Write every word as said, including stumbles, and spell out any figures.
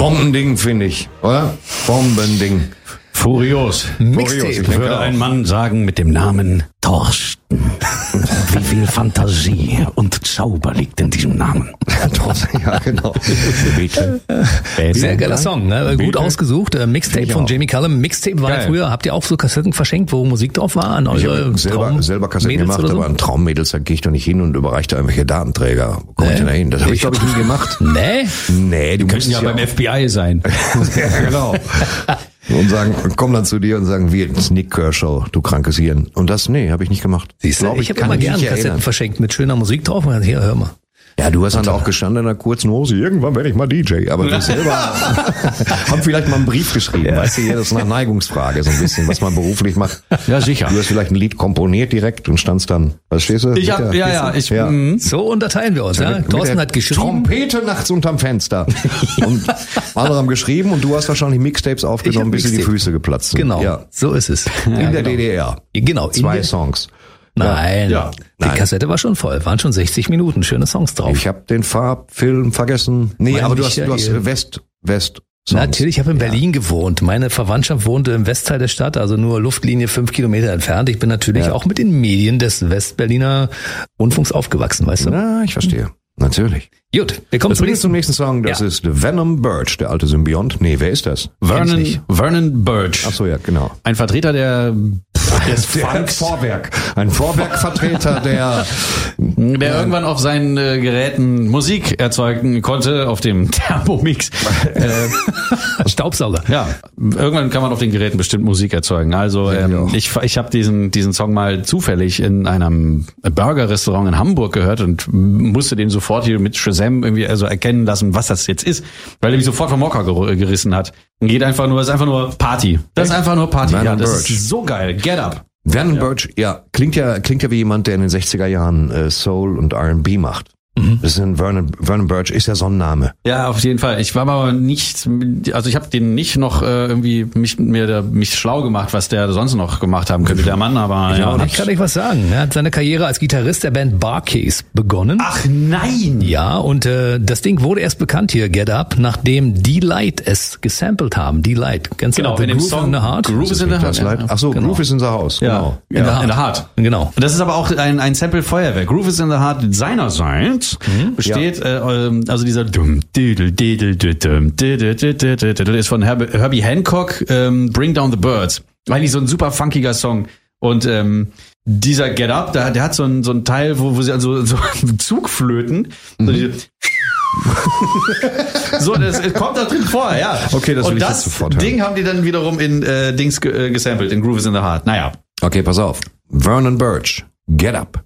Bombending, finde ich, oder? Bombending. Furios. Mixtape. Würde ein Mann sagen mit dem Namen Thorsten. Wie viel Fantasie und Zauber liegt in diesem Namen. Ja, genau. Bitte. Sehr geiler Song, ne? Gut Bitte. ausgesucht. Äh, Mixtape von auch. Jamie Cullum. Mixtape war ja Geil. früher, habt ihr auch so Kassetten verschenkt, wo Musik drauf war? An Ich eure habe selber, selber Kassetten Traummädels gemacht, oder so? aber an Traummädels, da gehe ich doch nicht hin und überreiche da irgendwelche Datenträger. Wo komme ich denn da hin? Das habe ich, glaube ich, nie gemacht. Nee? Nee, du musst Könnten ja beim F B I sein. Ja, genau. Und sagen, kommen dann zu dir und sagen, wir, das ist Nick Kershaw, du krankes Hirn. Und das, nee, habe ich nicht gemacht. Siehst du, Glaub ich habe kann immer mich gerne nicht Kassetten erinnern. verschenkt mit schöner Musik drauf. Und hier, hör mal. Ja, du hast dann auch gestanden in einer kurzen Hose, irgendwann werde ich mal D J. Aber du selber haben vielleicht mal einen Brief geschrieben, weißt du, hier, das ist eine Neigungsfrage, so ein bisschen, was man beruflich macht. Ja, sicher. Du hast vielleicht ein Lied komponiert direkt und standst dann, was stehst du? Ich hab, Mit der- ja, ja, ich, Ja. mhm. So unterteilen wir uns. Ja? Mit- mit Thorsten der hat geschrieben. Trompete nachts unterm Fenster. Und andere haben geschrieben und du hast wahrscheinlich Mixtapes Ich aufgenommen, hab bis dir die Mixtape. Füße geplatzt sind. Genau, Ja. so ist es. In der D D R. Genau. in Zwei der- Songs. Nein, Ja. die Nein. Kassette war schon voll. Waren schon sechzig Minuten, schöne Songs drauf. Ich habe den Farbfilm vergessen. Nee, Mein aber du hast, du Michael. hast West, West. Songs. Natürlich, ich habe in Berlin gewohnt. Meine Verwandtschaft wohnte im Westteil der Stadt, also nur Luftlinie fünf Kilometer entfernt. Ich bin natürlich Ja. auch mit den Medien des Westberliner Rundfunks aufgewachsen, weißt du? Na, ich verstehe. Natürlich. Gut, wir kommen Das zum bringt uns zum nächsten Song. Das Ja. ist The Venom Birch, der alte Symbiont. Nee, wer ist das? Vernon, nicht. Vernon Birch. Ach so, ja, genau. Ein Vertreter der, des Funks, Vorwerk. Ein Vorwerkvertreter, der... der irgendwann auf seinen äh, Geräten Musik erzeugen konnte, auf dem Thermomix. äh, Staubsauger. ja, irgendwann kann man auf den Geräten bestimmt Musik erzeugen. Also Ja, ähm, ja. ich, ich habe diesen, diesen Song mal zufällig in einem Burger-Restaurant in Hamburg gehört und musste den sofort hier mit Shazam irgendwie also erkennen lassen, was das jetzt ist, weil er mich sofort vom Hocker ger- gerissen hat. Geht einfach nur, ist einfach nur Party. Das ist einfach nur Party. Vernon Ja, das Birch. ist so geil. Get up. Vernon Birch, ja, klingt ja, klingt ja wie jemand, der in den sechziger Jahren äh, Soul und R and B macht. Das ist ein Vernon, Vernon Birch ist ja so ein Name. Ja, auf jeden Fall. Ich war aber nicht, also ich habe den nicht noch äh, irgendwie mich mir da, mich schlau gemacht, was der sonst noch gemacht haben könnte, der Mann. Aber ja. Ich kann euch was sagen. Er hat seine Karriere als Gitarrist der Band Barcase begonnen. Ach nein. Ja, und äh, das Ding wurde erst bekannt hier, Get Up, nachdem D-Light es gesampelt haben. D-Light, ganz Genau, The in dem Groove Song in the Heart. Groove is in the Das Heart. Leid. Ach so, genau. Groove is in the House. Ja, Genau. in, der, in der Heart. Genau. Und das ist aber auch ein, ein Sample Feuerwerk. Groove is in the Heart seinerseits besteht, äh, also dieser dumm, didel, didel, didel, didel, didel, didel, ist von Herb- Herbie Hancock, ähm, Bring Down the Birds. Eigentlich so ein super funkiger Song. Und ähm, dieser Get Up, der, der hat so ein, so ein Teil, wo, wo sie also so Zugflöten, so diese so, das kommt da drin vor, ja. Okay, das will Und ich das jetzt sofort hören. Ding haben die dann wiederum in äh, Dings ge- äh, gesampelt, in Groove is in the Heart. Naja. Okay, pass auf. Vernon Birch, Get Up.